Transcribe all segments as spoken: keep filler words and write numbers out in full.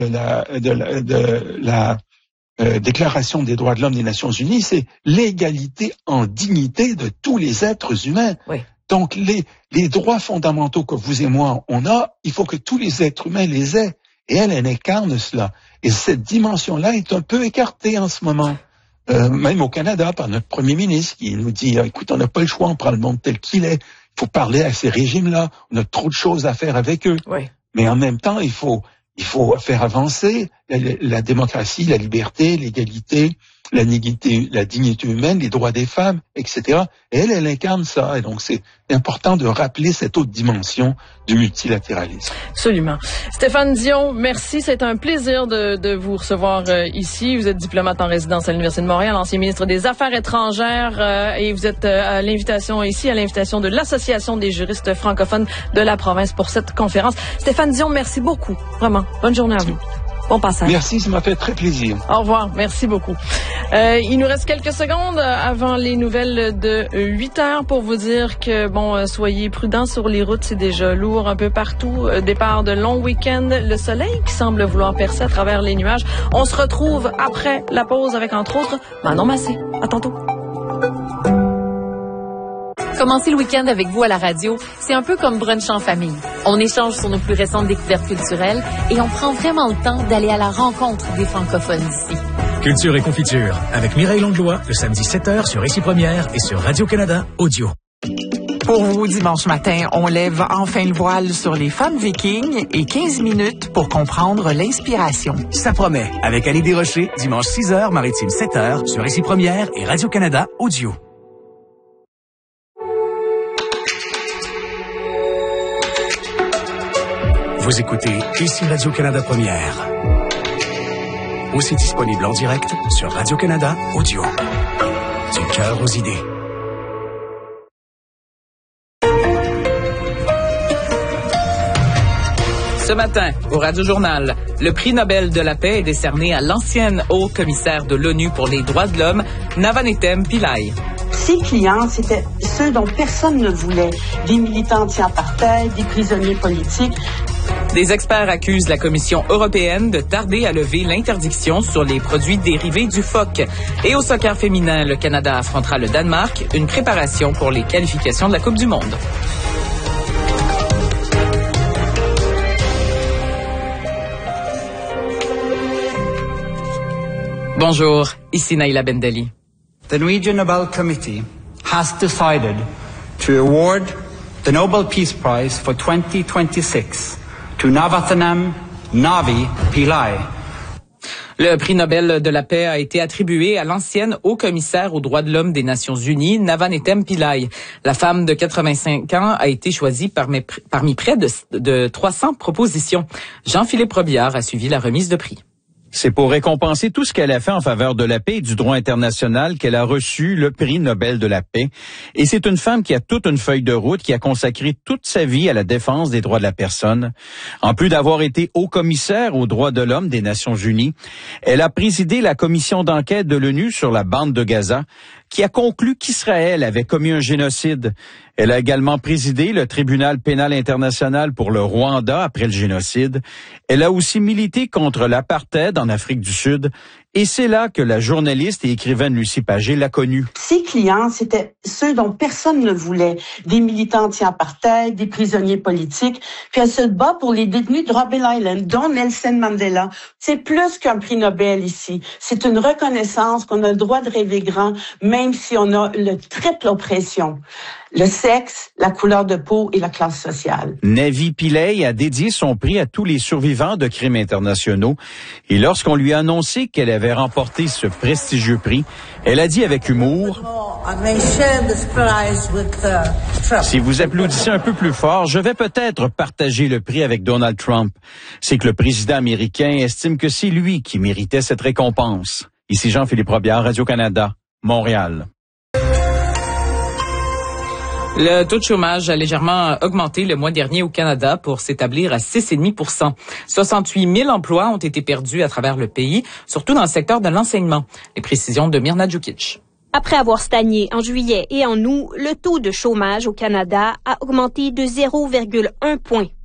de la, de la, de la euh, Déclaration des droits de l'homme des Nations Unies, c'est l'égalité en dignité de tous les êtres humains. Oui. Donc, les, les droits fondamentaux que vous et moi, on a, il faut que tous les êtres humains les aient. Et elle, elle incarne cela. Et cette dimension-là est un peu écartée en ce moment. Euh, même au Canada, par notre premier ministre qui nous dit, écoute, on n'a pas le choix, on prend le monde tel qu'il est. Il faut parler à ces régimes-là. On a trop de choses à faire avec eux. Oui. Mais en même temps, il faut, il faut faire avancer la, la démocratie, la liberté, l'égalité, la dignité, la dignité humaine, les droits des femmes, et cetera. Et elle, elle incarne ça. Et donc, c'est important de rappeler cette autre dimension du multilatéralisme. Absolument. Stéphane Dion, merci. C'est un plaisir de, de vous recevoir euh, ici. Vous êtes diplomate en résidence à l'Université de Montréal, ancien ministre des Affaires étrangères, euh, et vous êtes euh, à l'invitation ici, à l'invitation de l'Association des juristes francophones de la province pour cette conférence. Stéphane Dion, merci beaucoup. Vraiment. Bonne journée à vous. Bon passage. Merci, ça m'a fait très plaisir. Au revoir, merci beaucoup. Euh, il nous reste quelques secondes avant les nouvelles de huit heures pour vous dire que, bon, soyez prudents sur les routes, c'est déjà lourd un peu partout. Départ de long week-end, le soleil qui semble vouloir percer à travers les nuages. On se retrouve après la pause avec, entre autres, Manon Massé. À tantôt. Commencer le week-end avec vous à la radio, c'est un peu comme brunch en famille. On échange sur nos plus récentes découvertes culturelles et on prend vraiment le temps d'aller à la rencontre des francophones d'ici. Culture et confiture avec Mireille Langlois, le samedi sept heures sur Ici Première et sur Radio-Canada Audio. Pour vous, dimanche matin, on lève enfin le voile sur les femmes vikings et quinze minutes pour comprendre l'inspiration. Ça promet, avec Annie Desrochers, dimanche six heures, maritime sept heures sur Ici Première et Radio-Canada Audio. Vous écoutez Ici Radio-Canada Première. Aussi disponible en direct sur Radio-Canada Audio. Du cœur aux idées. Ce matin, au Radio-Journal, le prix Nobel de la paix est décerné à l'ancienne haut-commissaire de l'ONU pour les droits de l'homme, Navanethem Pillay. Ses clients, c'était ceux dont personne ne voulait, des militants anti-apartheid, des prisonniers politiques. Des experts accusent la Commission européenne de tarder à lever l'interdiction sur les produits dérivés du phoque. Et au soccer féminin, le Canada affrontera le Danemark, une préparation pour les qualifications de la Coupe du Monde. Bonjour, ici Naïla Bendali. The Norwegian Nobel Committee has decided to award the Nobel Peace Prize for twenty twenty-six to Navathanam Navi Pillay. Le prix Nobel de la paix a été attribué à l'ancienne haut-commissaire aux droits de l'homme des Nations Unies, Navanethem Pillay. La femme de quatre-vingt-cinq ans a été choisie parmi, parmi près de, de trois cents propositions. Jean-Philippe Robillard a suivi la remise de prix. C'est pour récompenser tout ce qu'elle a fait en faveur de la paix et du droit international qu'elle a reçu le prix Nobel de la paix. Et c'est une femme qui a toute une feuille de route, qui a consacré toute sa vie à la défense des droits de la personne. En plus d'avoir été haut-commissaire aux droits de l'homme des Nations Unies, elle a présidé la commission d'enquête de l'ONU sur la bande de Gaza, qui a conclu qu'Israël avait commis un génocide. Elle a également présidé le tribunal pénal international pour le Rwanda après le génocide. Elle a aussi milité contre l'apartheid en Afrique du Sud. Et c'est là que la journaliste et écrivaine Lucie Pagé l'a connue. Ses clients, c'était ceux dont personne ne voulait, des militants anti-apartheid, des prisonniers politiques. Puis elle se bat pour les détenus de Robben Island, dont Nelson Mandela. C'est plus qu'un prix Nobel ici. C'est une reconnaissance qu'on a le droit de rêver grand, même si on a le triple oppression. Le sexe, la couleur de peau et la classe sociale. Navi Pillay a dédié son prix à tous les survivants de crimes internationaux. Et lorsqu'on lui a annoncé qu'elle avait remporté ce prestigieux prix, elle a dit avec humour: si vous applaudissez un peu plus fort, je vais peut-être partager le prix avec Donald Trump. C'est que le président américain estime que c'est lui qui méritait cette récompense. Ici Jean-Philippe Robillard, Radio-Canada, Montréal. Le taux de chômage a légèrement augmenté le mois dernier au Canada pour s'établir à six virgule cinq pour cent. soixante-huit mille emplois ont été perdus à travers le pays, surtout dans le secteur de l'enseignement. Les précisions de Myrna Djukic. Après avoir stagné en juillet et en août, le taux de chômage au Canada a augmenté de zéro virgule un point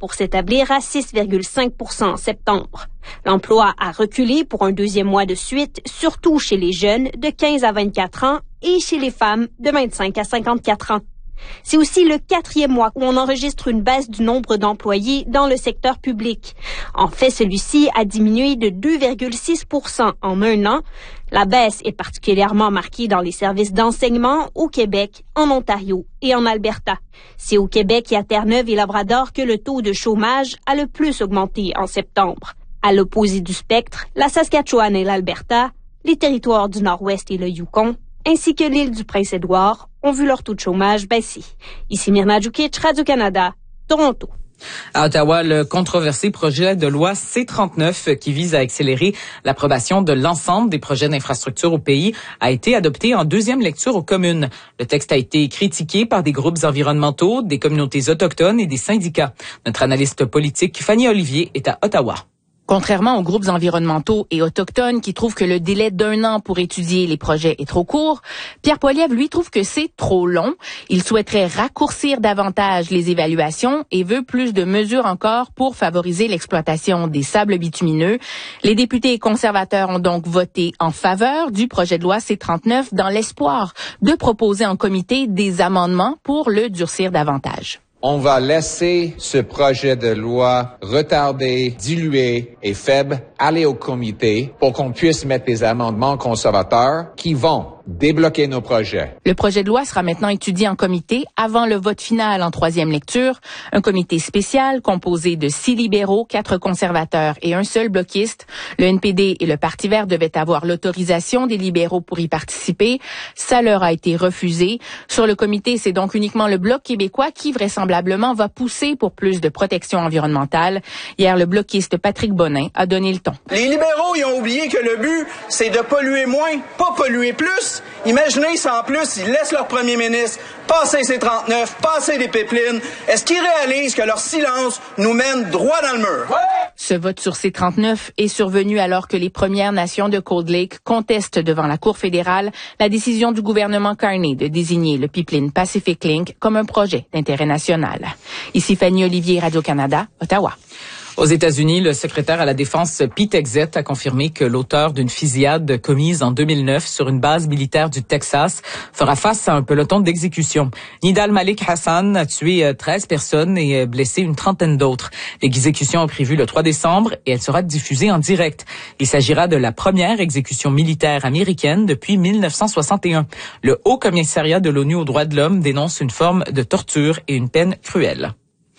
pour s'établir à six virgule cinq pour cent en septembre. L'emploi a reculé pour un deuxième mois de suite, surtout chez les jeunes de quinze à vingt-quatre ans et chez les femmes de vingt-cinq à cinquante-quatre ans. C'est aussi le quatrième mois où on enregistre une baisse du nombre d'employés dans le secteur public. En fait, celui-ci a diminué de deux virgule six pour cent en un an. La baisse est particulièrement marquée dans les services d'enseignement au Québec, en Ontario et en Alberta. C'est au Québec et à Terre-Neuve et Labrador que le taux de chômage a le plus augmenté en septembre. À l'opposé du spectre, la Saskatchewan et l'Alberta, les territoires du Nord-Ouest et le Yukon, ainsi que l'île du Prince-Édouard, ont vu leur taux de chômage baisser. Ici Myrna Djukic, Radio-Canada, Toronto. À Ottawa, le controversé projet de loi C trente-neuf qui vise à accélérer l'approbation de l'ensemble des projets d'infrastructure au pays a été adopté en deuxième lecture aux communes. Le texte a été critiqué par des groupes environnementaux, des communautés autochtones et des syndicats. Notre analyste politique Fanny Olivier est à Ottawa. Contrairement aux groupes environnementaux et autochtones qui trouvent que le délai d'un an pour étudier les projets est trop court, Pierre Poilievre, lui, trouve que c'est trop long. Il souhaiterait raccourcir davantage les évaluations et veut plus de mesures encore pour favoriser l'exploitation des sables bitumineux. Les députés conservateurs ont donc voté en faveur du projet de loi C trente-neuf dans l'espoir de proposer en comité des amendements pour le durcir davantage. On va laisser ce projet de loi retardé, dilué et faible aller au comité pour qu'on puisse mettre des amendements conservateurs qui vont débloquer nos projets. Le projet de loi sera maintenant étudié en comité avant le vote final en troisième lecture. Un comité spécial composé de six libéraux, quatre conservateurs et un seul bloquiste. Le N P D et le Parti vert devaient avoir l'autorisation des libéraux pour y participer. Ça leur a été refusé. Sur le comité, c'est donc uniquement le Bloc québécois qui vraisemblablement va pousser pour plus de protection environnementale. Hier, le bloquiste Patrick Bonin a donné le ton. Les libéraux, ils ont oublié que le but, c'est de polluer moins, pas polluer plus. Imaginez si en plus, ils laissent leur premier ministre passer C trente-neuf, passer des pipelines. Est-ce qu'ils réalisent que leur silence nous mène droit dans le mur? Ouais! Ce vote sur C trente-neuf est survenu alors que les Premières Nations de Cold Lake contestent devant la Cour fédérale la décision du gouvernement Carney de désigner le pipeline Pacific Link comme un projet d'intérêt national. Ici Fanny Olivier, Radio-Canada, Ottawa. Aux États-Unis, le secrétaire à la Défense Pete Hegseth a confirmé que l'auteur d'une fusillade commise en deux mille neuf sur une base militaire du Texas fera face à un peloton d'exécution. Nidal Malik Hassan a tué treize personnes et blessé une trentaine d'autres. L'exécution est prévue le trois décembre et elle sera diffusée en direct. Il s'agira de la première exécution militaire américaine depuis mille neuf cent soixante et un. Le Haut Commissariat de l'ONU aux droits de l'homme dénonce une forme de torture et une peine cruelle.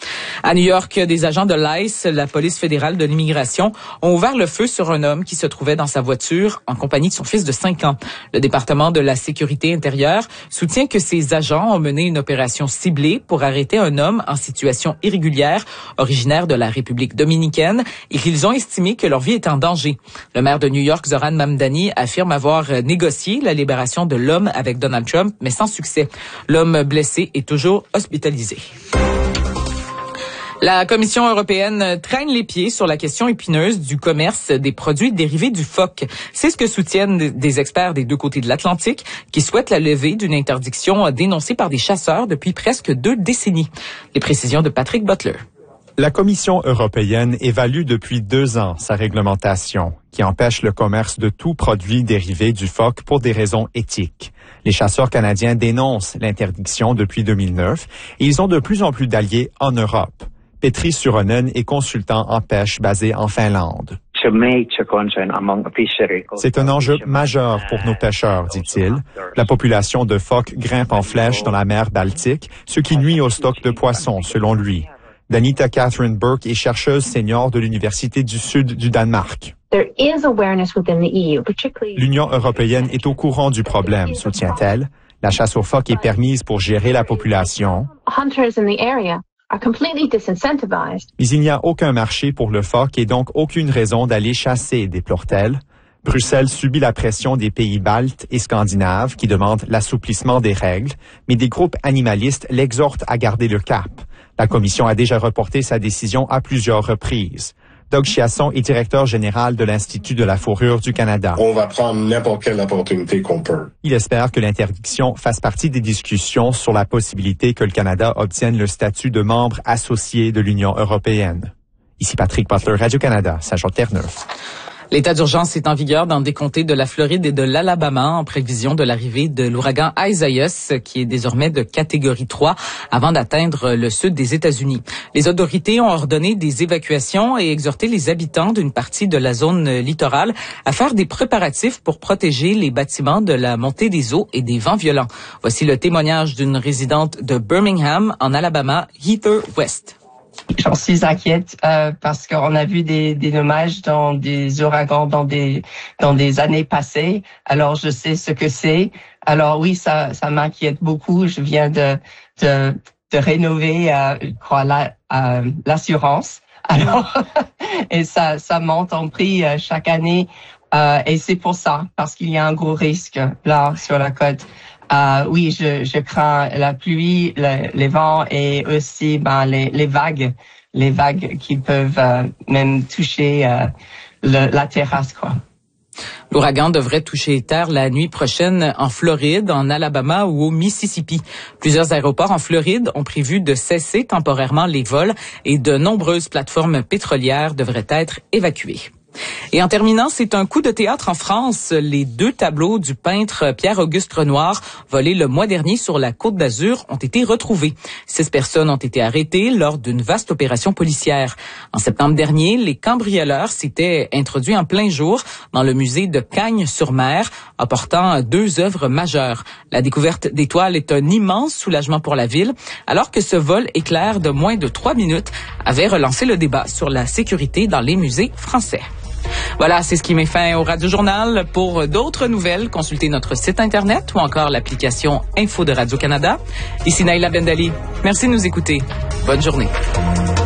À New York, des agents de l'I C E, la police fédérale de l'immigration, ont ouvert le feu sur un homme qui se trouvait dans sa voiture en compagnie de son fils de cinq ans. Le département de la sécurité intérieure soutient que ces agents ont mené une opération ciblée pour arrêter un homme en situation irrégulière, originaire de la République dominicaine, et qu'ils ont estimé que leur vie était en danger. Le maire de New York, Zoran Mamdani, affirme avoir négocié la libération de l'homme avec Donald Trump, mais sans succès. L'homme blessé est toujours hospitalisé. La Commission européenne traîne les pieds sur la question épineuse du commerce des produits dérivés du phoque. C'est ce que soutiennent des experts des deux côtés de l'Atlantique qui souhaitent la levée d'une interdiction dénoncée par des chasseurs depuis presque deux décennies. Les précisions de Patrick Butler. La Commission européenne évalue depuis deux ans sa réglementation qui empêche le commerce de tout produit dérivé du phoque pour des raisons éthiques. Les chasseurs canadiens dénoncent l'interdiction depuis deux mille neuf et ils ont de plus en plus d'alliés en Europe. Petri Suronen est consultant en pêche basé en Finlande. C'est un enjeu majeur pour nos pêcheurs, dit-il. La population de phoques grimpe en flèche dans la mer Baltique, ce qui nuit au stock de poissons, selon lui. Danita Catherine Burke est chercheuse senior de l'Université du Sud du Danemark. L'Union européenne est au courant du problème, soutient-elle. La chasse aux phoques est permise pour gérer la population. Mais il n'y a aucun marché pour le phoque et donc aucune raison d'aller chasser, déplore-t-elle. Bruxelles subit la pression des pays baltes et scandinaves qui demandent l'assouplissement des règles, mais des groupes animalistes l'exhortent à garder le cap. La Commission a déjà reporté sa décision à plusieurs reprises. Doug Chiasson est directeur général de l'Institut de la fourrure du Canada. On va prendre n'importe quelle opportunité qu'on peut. Il espère que l'interdiction fasse partie des discussions sur la possibilité que le Canada obtienne le statut de membre associé de l'Union européenne. Ici Patrick Butler, Radio-Canada, Saint-Jean-Terre-Neuve. L'état d'urgence est en vigueur dans des comtés de la Floride et de l'Alabama en prévision de l'arrivée de l'ouragan Isaias, qui est désormais de catégorie trois, avant d'atteindre le sud des États-Unis. Les autorités ont ordonné des évacuations et exhorté les habitants d'une partie de la zone littorale à faire des préparatifs pour protéger les bâtiments de la montée des eaux et des vents violents. Voici le témoignage d'une résidente de Birmingham, en Alabama, Heather West. J'en suis inquiète euh, parce qu'on a vu des, des dommages dans des ouragans dans des dans des années passées. Alors je sais ce que c'est. Alors oui, ça ça m'inquiète beaucoup. Je viens de de, de rénover, euh, je crois la, euh, l'assurance. Alors et ça ça monte en prix euh, chaque année. Euh, et c'est pour ça, parce qu'il y a un gros risque là sur la côte. Euh, oui, je, je crains la pluie, le, les vents et aussi ben, les, les vagues, les vagues qui peuvent euh, même toucher euh, le, la terrasse, quoi. L'ouragan devrait toucher terre la nuit prochaine en Floride, en Alabama ou au Mississippi. Plusieurs aéroports en Floride ont prévu de cesser temporairement les vols et de nombreuses plateformes pétrolières devraient être évacuées. Et en terminant, c'est un coup de théâtre en France. Les deux tableaux du peintre Pierre-Auguste Renoir, volés le mois dernier sur la Côte d'Azur, ont été retrouvés. Six personnes ont été arrêtées lors d'une vaste opération policière. En septembre dernier, les cambrioleurs s'étaient introduits en plein jour dans le musée de Cagnes-sur-Mer, apportant deux œuvres majeures. La découverte des toiles est un immense soulagement pour la ville, alors que ce vol éclair de moins de trois minutes avait relancé le débat sur la sécurité dans les musées français. Voilà, c'est ce qui met fin au Radio Journal. Pour d'autres nouvelles, consultez notre site Internet ou encore l'application Info de Radio-Canada. Ici Naïla Bendali. Merci de nous écouter. Bonne journée.